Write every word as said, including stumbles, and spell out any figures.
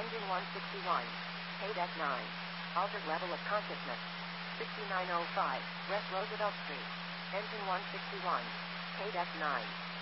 Engine one sixty-one. Paid F nine. Altered level of consciousness. sixty-nine oh five, West Roosevelt Street. Engine one sixty-one. Paid F nine.